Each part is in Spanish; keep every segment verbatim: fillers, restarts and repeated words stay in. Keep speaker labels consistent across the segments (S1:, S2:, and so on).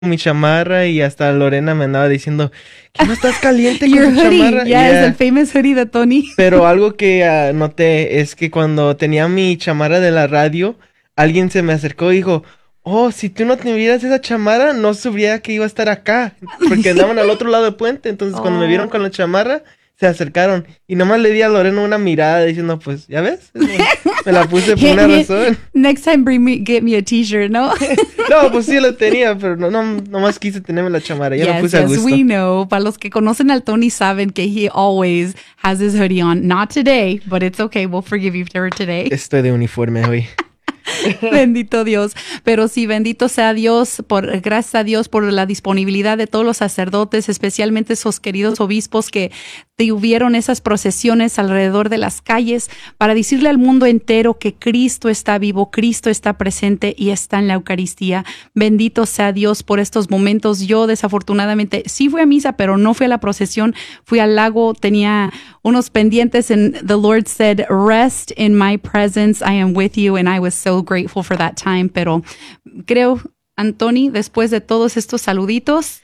S1: mi chamarra y hasta Lorena me andaba diciendo, ¿qué no estás caliente con
S2: Your
S1: tu
S2: hoodie,
S1: chamarra?
S2: yeah,
S1: Yeah.
S2: es el famous hoodie de Tony.
S1: Pero algo que uh, noté es que cuando tenía mi chamarra de la radio, alguien se me acercó y dijo, oh, si tú no tuvieras esa chamarra, no sabría que iba a estar acá, porque andaban al otro lado del puente. Entonces cuando me vieron con la chamarra, se acercaron y nomás le di a Lorena una mirada diciendo, pues, ¿ya ves? Me la puse por una razón.
S2: Next time bring me, get me a t-shirt, ¿no?
S1: No, pues sí la tenía, pero no, no, nomás quise tenerme la chamarra, ya
S2: yes,
S1: me puse
S2: yes,
S1: a gusto.
S2: we know. Para los que conocen al Tony saben que he always has his hoodie on. Not today, but it's okay. We'll forgive you for today.
S1: Estoy de uniforme hoy.
S2: Bendito Dios. Pero sí, bendito sea Dios, por gracias a Dios por la disponibilidad de todos los sacerdotes, especialmente esos queridos obispos que tuvieron esas procesiones alrededor de las calles para decirle al mundo entero que Cristo está vivo, Cristo está presente y está en la Eucaristía. Bendito sea Dios por estos momentos. Yo desafortunadamente sí fui a misa, pero no fui a la procesión, fui al lago, tenía unos pendientes and the Lord said, rest in my presence, I am with you, and I was so grateful for that time. Pero creo, Anthony, después de todos estos saluditos,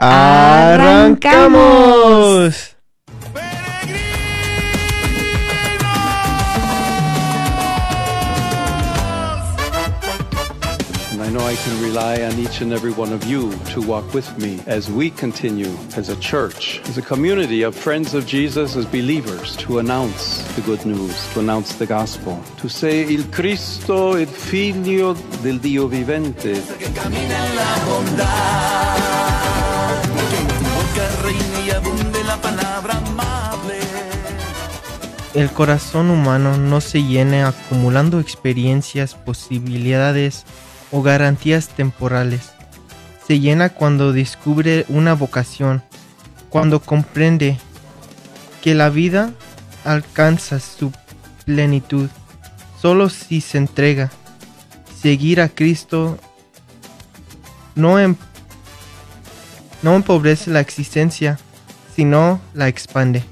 S1: ¡arrancamos!
S3: I know I can rely on each and every one of you to walk with me as we continue as a church, as a community of friends of Jesus, as believers, to announce the good news, to announce the gospel, to say il Cristo, il Figlio del Dio vivente.
S4: Que camina en la bondad, que en tu boca reine y abunde la palabra amable.
S1: El corazón humano no se llena acumulando experiencias, posibilidades o garantías temporales. Se llena cuando descubre una vocación, cuando comprende que la vida alcanza su plenitud solo si se entrega. Seguir a Cristo no, em- no empobrece la existencia, sino la expande.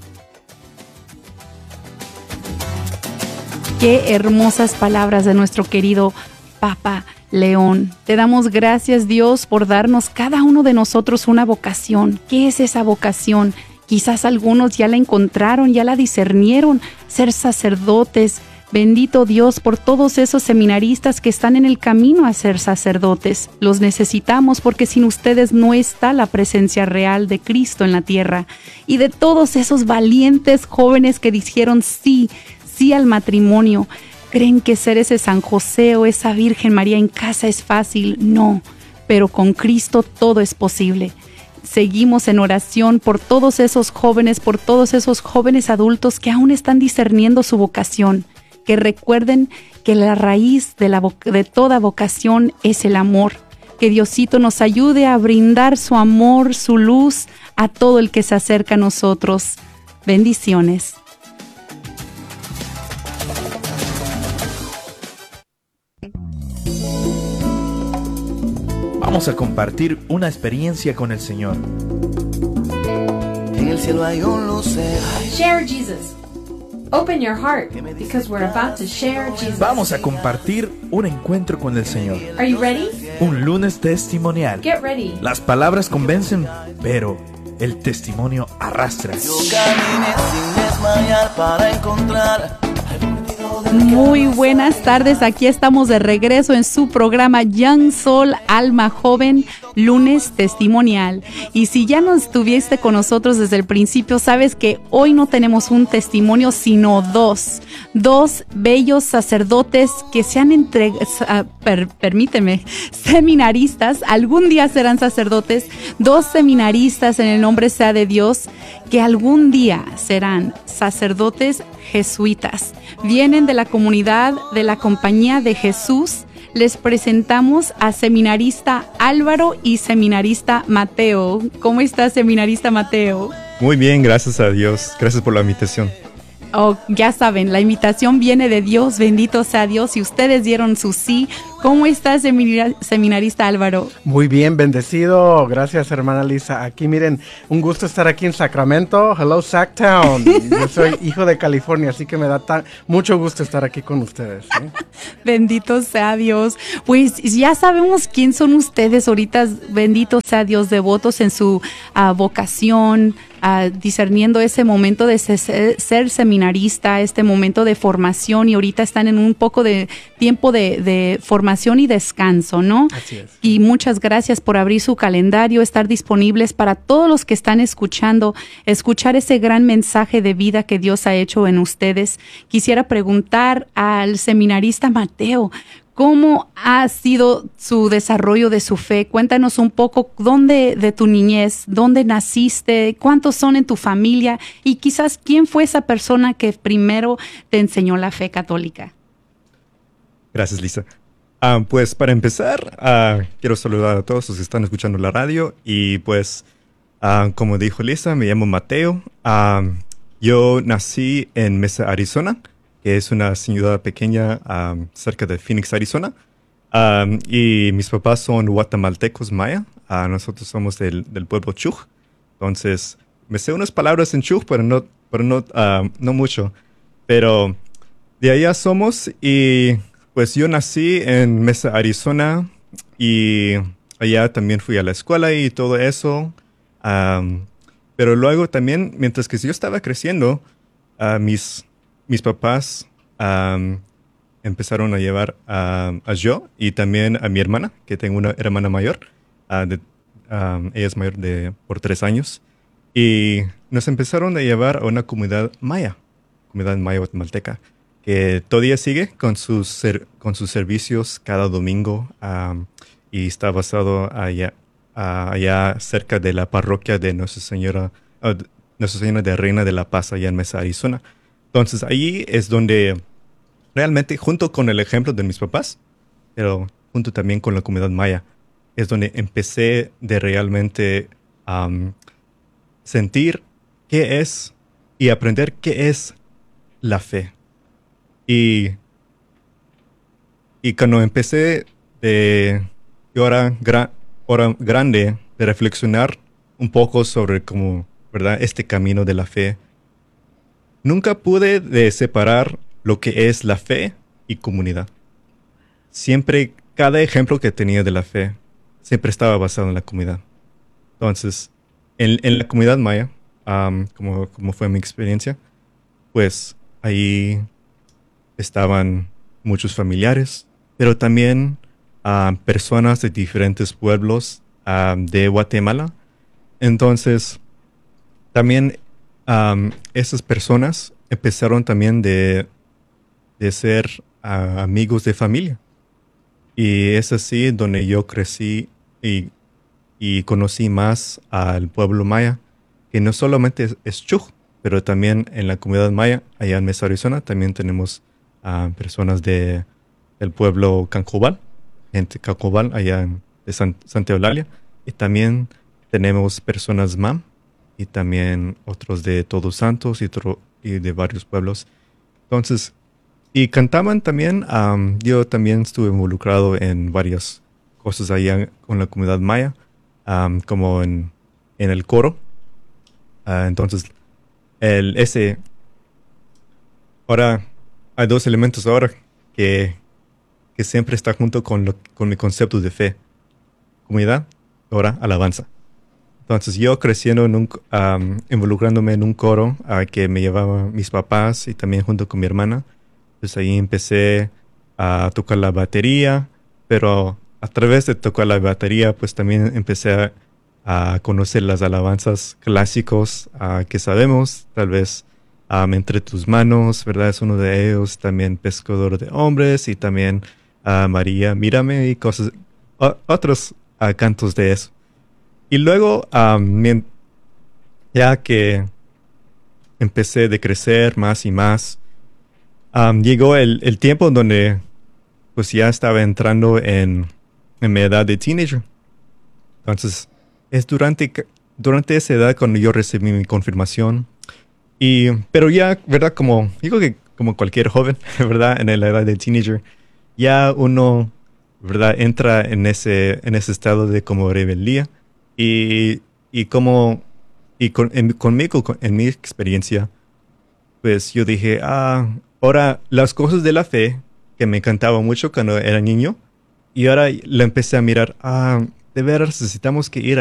S2: qué hermosas palabras de nuestro querido Papa León. Te damos gracias, Dios, por darnos cada uno de nosotros una vocación. ¿Qué es esa vocación? Quizás algunos ya la encontraron, ya la discernieron, ser sacerdotes. Bendito Dios por todos esos seminaristas que están en el camino a ser sacerdotes. Los necesitamos porque sin ustedes no está la presencia real de Cristo en la tierra. Y de todos esos valientes jóvenes que dijeron sí, sí al matrimonio. ¿Creen que ser ese San José o esa Virgen María en casa es fácil? No, pero con Cristo todo es posible. Seguimos en oración por todos esos jóvenes, por todos esos jóvenes adultos que aún están discerniendo su vocación. Que recuerden que la raíz de, la vo- de toda vocación es el amor. Que Diosito nos ayude a brindar su amor, su luz a todo el que se acerca a nosotros. Bendiciones.
S5: Vamos a compartir una experiencia con el Señor.
S4: En el cielo hay un lucero.
S6: Share Jesus. Open your heart because we're about to share Jesus.
S5: Vamos a compartir un encuentro con el Señor.
S6: Are you ready?
S5: Un lunes testimonial.
S6: Get ready.
S5: Las palabras convencen, pero el testimonio arrastra.
S4: Yo caminé sin desmayar para encontrar.
S2: Muy buenas tardes, aquí estamos de regreso en su programa Young Soul, Alma Joven, lunes testimonial. Y si ya no estuviste con nosotros desde el principio, sabes que hoy no tenemos un testimonio, sino dos. Dos bellos sacerdotes que se han entregado, per, permíteme, seminaristas, algún día serán sacerdotes, dos seminaristas en el nombre sea de Dios, que algún día serán sacerdotes jesuitas. Vienen de la comunidad de la Compañía de Jesús. Les presentamos a seminarista Álvaro y seminarista Mateo. ¿Cómo está, seminarista Mateo?
S7: Muy bien, gracias a Dios. Gracias por la invitación.
S2: Oh, ya saben, la invitación viene de Dios, bendito sea Dios, y ustedes dieron su sí. ¿Cómo estás, semina- seminarista Álvaro?
S7: Muy bien, bendecido. Gracias, hermana Lisa. Aquí, miren, un gusto estar aquí en Sacramento. Hello, Sacktown. Yo soy hijo de California, así que me da tan, mucho gusto estar aquí con ustedes. ¿eh?
S2: Bendito sea Dios. Pues ya sabemos quién son ustedes ahorita. Bendito sea Dios, devotos en su uh, vocación, uh, discerniendo ese momento de ser, ser seminarista, este momento de formación, y ahorita están en un poco de tiempo de, de formación y descanso, ¿no?
S7: Así es.
S2: Y muchas gracias por abrir su calendario, estar disponibles para todos los que están escuchando, escuchar ese gran mensaje de vida que Dios ha hecho en ustedes. Quisiera preguntar al seminarista Mateo, ¿cómo ha sido su desarrollo de su fe? Cuéntanos un poco dónde de tu niñez, dónde naciste, cuántos son en tu familia y quizás quién fue esa persona que primero te enseñó la fe católica.
S8: Gracias, Lisa. Uh, pues para empezar, uh, quiero saludar a todos los que están escuchando la radio y pues, uh, como dijo Lisa, me llamo Mateo. Uh, yo nací en Mesa, Arizona, que es una ciudad pequeña um, cerca de Phoenix, Arizona. Um, y mis papás son guatemaltecos maya. Uh, nosotros somos del, del pueblo Chuj. Entonces, me sé unas palabras en Chuj, pero no, pero no, uh, no mucho. Pero de allá somos y pues yo nací en Mesa, Arizona. Y allá también fui a la escuela y todo eso. Um, pero luego también, mientras que yo estaba creciendo, uh, mis... Mis papás um, empezaron a llevar uh, a yo y también a mi hermana, que tengo una hermana mayor. Uh, de, um, ella es mayor de, por tres años. Y nos empezaron a llevar a una comunidad maya, comunidad maya guatemalteca, que todavía sigue con sus, ser, con sus servicios cada domingo um, y está basado allá, uh, allá cerca de la parroquia de Nuestra Señora, uh, Nuestra Señora de Reina de la Paz, allá en Mesa, Arizona. Entonces, ahí es donde realmente, junto con el ejemplo de mis papás, pero junto también con la comunidad maya, es donde empecé de realmente um, sentir qué es y aprender qué es la fe. Y, y cuando empecé de hora, gra, hora grande de reflexionar un poco sobre cómo, ¿verdad?, este camino de la fe, nunca pude de separar lo que es la fe y comunidad. Siempre, cada ejemplo que tenía de la fe, siempre estaba basado en la comunidad. Entonces, en, en la comunidad maya, um, como, como fue mi experiencia, pues ahí estaban muchos familiares, pero también um, personas de diferentes pueblos um, de Guatemala. Entonces, también Um, esas personas empezaron también de, de ser uh, amigos de familia. Y es así donde yo crecí y, y conocí más al pueblo maya, que no solamente es, es Chuj, pero también en la comunidad maya, allá en Mesa, Arizona, también tenemos uh, personas de, del pueblo Cancobal, gente Cancobal, allá en, de San, Santa Eulalia. Y también tenemos personas mam, y también otros de Todos Santos y, tro- y de varios pueblos. Entonces, y cantaban también, um, yo también estuve involucrado en varias cosas allá con la comunidad maya, um, como en, en el coro. Uh, entonces, el, ese, ahora hay dos elementos ahora que, que siempre está junto con, lo, con mi concepto de fe. Comunidad, ahora alabanza. Entonces yo creciendo, en un, um, involucrándome en un coro uh, que me llevaban mis papás y también junto con mi hermana, pues ahí empecé a tocar la batería, pero a través de tocar la batería, pues también empecé a, a conocer las alabanzas clásicos uh, que sabemos, tal vez um, Entre tus manos, ¿verdad? Es uno de ellos, también Pescador de hombres y también uh, María, mírame y cosas, o, otros uh, cantos de eso. Y luego, um, ya que empecé de crecer más y más, um, llegó el, el tiempo donde pues ya estaba entrando en, en mi edad de teenager. Entonces, es durante, durante esa edad cuando yo recibí mi confirmación Y, pero ya, ¿verdad? Como, digo que como cualquier joven, ¿verdad? En la edad de teenager, ya uno, ¿verdad? Entra en ese, en ese estado de como rebeldía. Y, y como, y con, en, conmigo, con, en mi experiencia, pues yo dije, ah, ahora las cosas de la fe, que me encantaban mucho cuando era niño, y ahora la empecé a mirar, ah, de veras necesitamos que ir